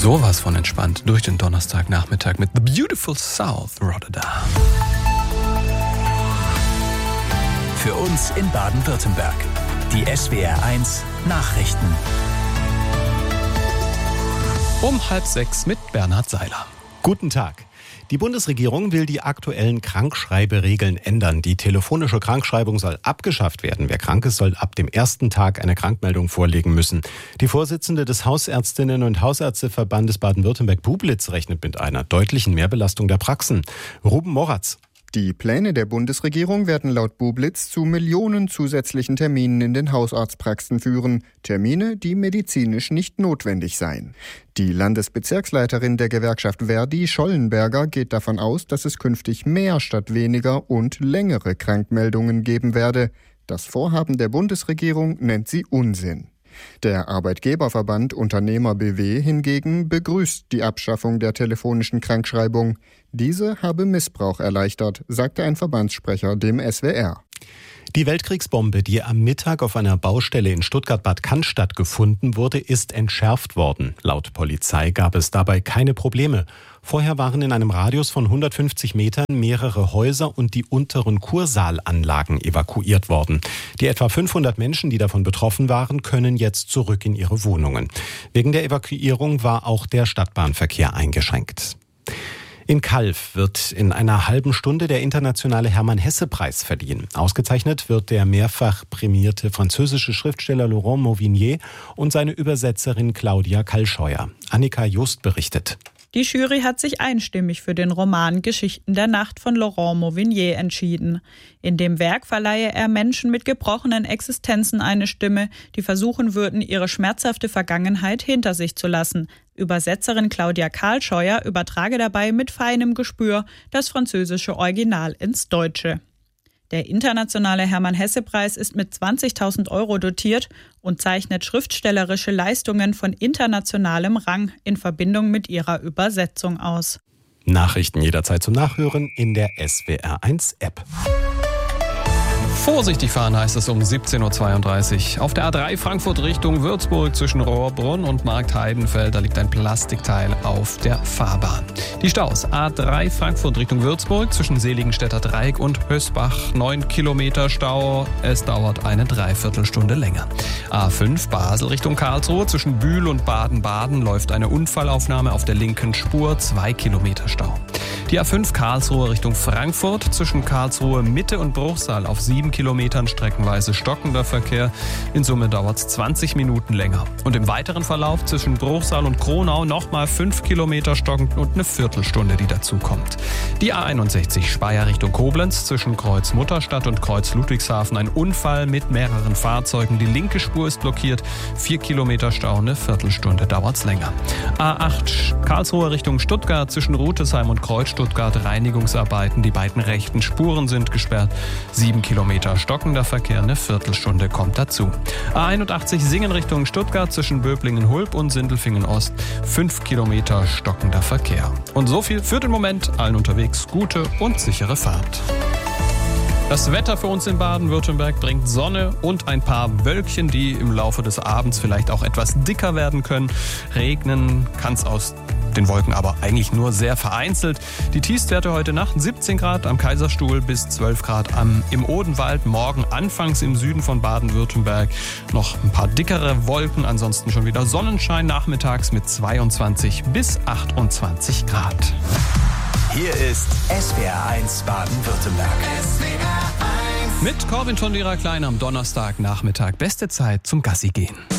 sowas von entspannt durch den Donnerstagnachmittag mit The Beautiful South Rotterdam. Für uns in Baden-Württemberg. Die SWR1 Nachrichten. Um 5:30 mit Bernhard Seiler. Guten Tag. Die Bundesregierung will die aktuellen Krankschreiberegeln ändern. Die telefonische Krankschreibung soll abgeschafft werden. Wer krank ist, soll ab dem ersten Tag eine Krankmeldung vorlegen müssen. Die Vorsitzende des Hausärztinnen- und Hausärzteverbandes Baden-Württemberg Bublitz rechnet mit einer deutlichen Mehrbelastung der Praxen. Ruben Moratz. Die Pläne der Bundesregierung werden laut Bublitz zu Millionen zusätzlichen Terminen in den Hausarztpraxen führen. Termine, die medizinisch nicht notwendig seien. Die Landesbezirksleiterin der Gewerkschaft Verdi, Schollenberger, geht davon aus, dass es künftig mehr statt weniger und längere Krankmeldungen geben werde. Das Vorhaben der Bundesregierung nennt sie Unsinn. Der Arbeitgeberverband Unternehmer BW hingegen begrüßt die Abschaffung der telefonischen Krankschreibung. Diese habe Missbrauch erleichtert, sagte ein Verbandssprecher dem SWR. Die Weltkriegsbombe, die am Mittag auf einer Baustelle in Stuttgart-Bad Cannstatt gefunden wurde, ist entschärft worden. Laut Polizei gab es dabei keine Probleme. Vorher waren in einem Radius von 150 Metern mehrere Häuser und die unteren Kursaalanlagen evakuiert worden. Die etwa 500 Menschen, die davon betroffen waren, können jetzt zurück in ihre Wohnungen. Wegen der Evakuierung war auch der Stadtbahnverkehr eingeschränkt. In Calw wird in einer halben Stunde der internationale Hermann-Hesse-Preis verliehen. Ausgezeichnet wird der mehrfach prämierte französische Schriftsteller Laurent Mauvignier und seine Übersetzerin Claudia Kalscheuer. Annika Just berichtet. Die Jury hat sich einstimmig für den Roman Geschichten der Nacht von Laurent Mauvignier entschieden. In dem Werk verleihe er Menschen mit gebrochenen Existenzen eine Stimme, die versuchen würden, ihre schmerzhafte Vergangenheit hinter sich zu lassen. Übersetzerin Claudia Kalscheuer übertrage dabei mit feinem Gespür das französische Original ins Deutsche. Der internationale Hermann-Hesse-Preis ist mit 20.000 € dotiert und zeichnet schriftstellerische Leistungen von internationalem Rang in Verbindung mit ihrer Übersetzung aus. Nachrichten jederzeit zum Nachhören in der SWR1-App. Vorsichtig fahren heißt es um 17.32 Uhr. Auf der A3 Frankfurt Richtung Würzburg zwischen Rohrbrunn und Marktheidenfeld, da liegt ein Plastikteil auf der Fahrbahn. Die Staus: A3 Frankfurt Richtung Würzburg zwischen Seligenstädter Dreieck und Hösbach, 9 Kilometer Stau. Es dauert eine Dreiviertelstunde länger. A5 Basel Richtung Karlsruhe zwischen Bühl und Baden-Baden läuft eine Unfallaufnahme auf der linken Spur, 2 Kilometer Stau. Die A5 Karlsruhe Richtung Frankfurt zwischen Karlsruhe Mitte und Bruchsal auf 7 Kilometern streckenweise stockender Verkehr. In Summe dauert es 20 Minuten länger. Und im weiteren Verlauf zwischen Bruchsal und Kronau nochmal 5 Kilometer stockend und eine Viertelstunde, die dazukommt. Die A61 Speyer Richtung Koblenz zwischen Kreuz Mutterstadt und Kreuz Ludwigshafen ein Unfall mit mehreren Fahrzeugen. Die linke Spur ist blockiert. 4 Kilometer Stau, eine Viertelstunde dauert es länger. A8 Karlsruhe Richtung Stuttgart zwischen Rutesheim und Kreuz Stuttgart Reinigungsarbeiten. Die beiden rechten Spuren sind gesperrt. 7 Kilometer stockender Verkehr, eine Viertelstunde kommt dazu. A81 Singen Richtung Stuttgart zwischen Böblingen-Hulb und Sindelfingen-Ost. 5 Kilometer stockender Verkehr. Und so viel für den Moment. Allen unterwegs gute und sichere Fahrt. Das Wetter für uns in Baden-Württemberg bringt Sonne und ein paar Wölkchen, die im Laufe des Abends vielleicht auch etwas dicker werden können. Regnen kann es aus den Wolken aber eigentlich nur sehr vereinzelt. Die Tiefstwerte heute Nacht 17 Grad am Kaiserstuhl bis 12 Grad im Odenwald. Morgen anfangs im Süden von Baden-Württemberg noch ein paar dickere Wolken. Ansonsten schon wieder Sonnenschein nachmittags mit 22 bis 28 Grad. Hier ist SWR1 Baden-Württemberg. Mit Corbin Tondera Klein am Donnerstagnachmittag. Beste Zeit zum Gassi gehen.